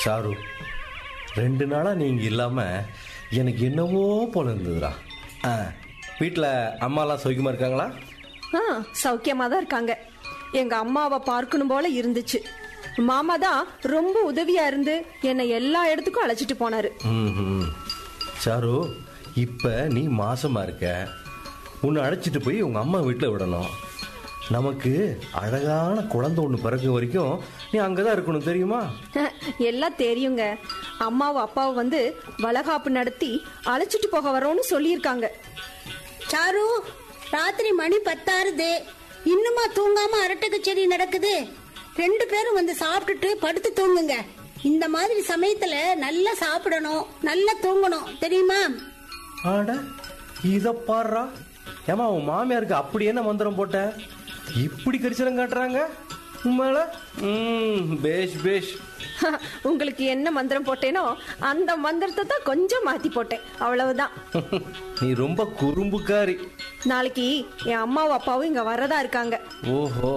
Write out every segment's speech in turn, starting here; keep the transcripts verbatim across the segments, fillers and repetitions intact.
Sir, ரெண்டு நாளா நீங்க இல்லாம எனக்கு என்னவோ போல இருந்ததுடா. வீட்டில் அம்மாலாம் சௌக்கியமா இருக்காங்களா? ஆ, சௌக்கியமா தான் இருக்காங்க. எங்க அம்மாவை பார்க்கணும் போல இருந்துச்சு. மாமா தான் ரொம்ப உதவியா இருந்து என்னை எல்லா இடத்துக்கும் அழைச்சிட்டு போனாரு. ம். சாரு, இப்ப நீ மாசமா இருக்க. உன்னை அழைச்சிட்டு போய் உங்க அம்மா வீட்டில் விடணும். நமக்கு அழகான குழந்தை ஒன்று பிறகு வரைக்கும் நீ அங்கதான் இருக்கணும், தெரியுமா? எல்லாம் தெரியுங்க. அம்மாவும் அப்பாவும் வந்து வளகாப்பு நடத்தி அழைச்சிட்டு போக வரோன்னு சொல்லியிருக்காங்க. சாரு, ராத்திரி மணி பத்தாறுது, இன்னுமா தூங்காம அரட்டை கச்சேரி நடக்குது? ரெண்டு பேரும் வந்து சாப்பிட்டுட்டு படுத்து தூங்குங்க. இந்த மாதிரி சமயத்துல நல்லா சாப்பிடணும், நல்லா தூங்கணும், தெரியுமா? ஆட, இத பாடுறா. ஏமா, உன் மாமியாருக்கு அப்படி என்ன மந்திரம் போட்ட? இப்படி கரிசனம் காட்டுறாங்க உண்மையில? ம், பேஷ் பேஷ். உங்களுக்கு என்ன மந்திரம் போட்டேனோ அந்த மந்திரத்தை தான் கொஞ்சம் மாத்தி போட்டேன், அவ்வளவுதான். நீ ரொம்ப குறும்புக்காரி. நாளைக்கு என் அம்மாவும் அப்பாவும் இங்க வரதா இருக்காங்க. ஓஹோ.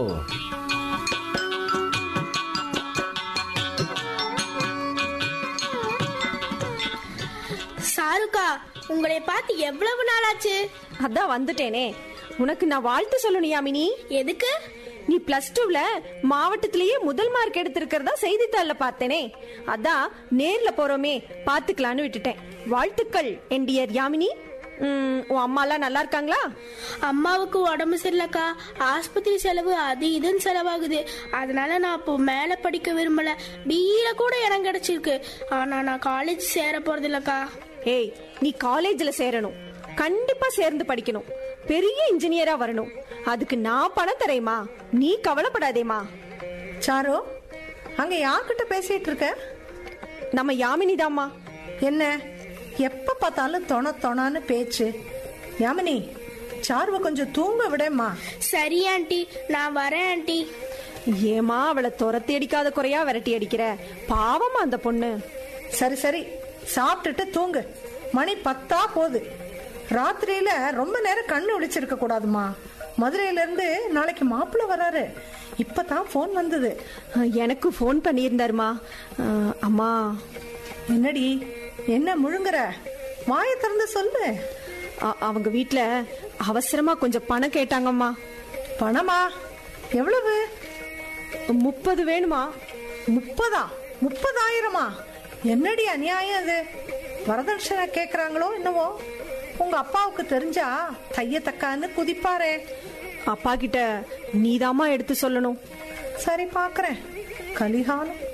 சாருக்கா, உங்களை பார்த்து எவ்வளவு நாளாச்சு? அதான் வந்துட்டேனே. உனக்கு நான் வாழ்த்து சொல்லணும் யாமினி. எதுக்கு? நீ பிளஸ் டூல மாவட்டத்திலேயே முதல் மார்க் எடுத்திருக்கிறதா செய்தித்தாள்ல பார்த்தேனே. அதான் நேர்ல போறோமே பாத்துக்கலான்னு விட்டுட்டேன். வாழ்த்துக்கள் என் டியர் யாமினி. உன் அம்மா எல்லாம் நல்லா இருக்காங்களா? அம்மாவுக்கு உடம்பு சரியில்லக்கா. ஆஸ்பத்திரி செலவு அது இதுன்னு செலவாகுது. அதனால நான் இப்போ மேல படிக்க விரும்பல. பிஇல கூட இடம் கிடைச்சிருக்கு. ஆனா நான் காலேஜ் சேர போறது இல்லக்கா. ஏய், நீ காலேஜ்ல சேரணும். கண்டிப்பா சேர்ந்து படிக்கணும். பெரிய இன்ஜினியரா வரணும். அதுக்கு நான் பணம் தரேமா, நீ கவலைப்படாதேமா. சாரு, அங்க யார்கிட்ட பேசிட்டு இருக்க? நம்ம யாமினி தாம்மா. என்ன எப்ப பார்த்தாலும் தொண தொணான்னு பேச்சு? யாமினி, சாருவை கொஞ்சம் தூங்க விடேம்மா. சரி ஆண்டி, நான் வரேன் ஆண்டி. ஏமா அவளை துரத்தி அடிக்காத குறையா விரட்டி அடிக்கிற? பாவமா அந்த பொண்ணு. சரி சரி, சாப்பிட்டுட்டு தூங்கு. மணி பத்தா போகுது. ராத்திரியில ரொம்ப நேரம் கண்ணு விழிச்சிருக்க கூடாதுமா. மதுரையில இருந்து நாளைக்கு மாப்பிள்ளை வராரு. இப்பதான் போன் வந்தது. எனக்கு போன் பண்ணியிருந்தாருமா. அம்மா. என்னடி, என்ன முழுங்குற? வாயை திறந்து சொல்லு. அவங்க வீட்டுல அவசரமா கொஞ்சம் பணம் கேட்டாங்கம்மா. பணமா? எவ்வளவு? முப்பது வேணுமா? முப்பதா? முப்பதாயிரமா? என்னடி அநியாயம் அது? வரதட்சணை கேக்குறாங்களோ என்னவோ? உங்க அப்பாவுக்கு தெரிஞ்சா தைய தக்கான்னு குதிப்பாரே. அப்பா கிட்ட நீதாமா எடுத்து சொல்லணும். சரி, பாக்குறேன். கலிகாலம்.